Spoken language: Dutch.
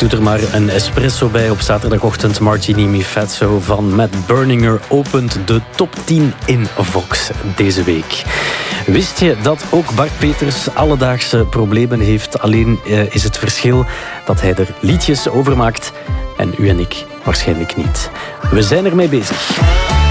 Doe er maar een espresso bij op zaterdagochtend. Martini Mi Fazzo van Matt Berninger opent de top 10 in Vox deze week. Wist je dat ook Bart Peters alledaagse problemen heeft? Alleen is het verschil dat hij er liedjes over maakt en u en ik waarschijnlijk niet. We zijn ermee bezig.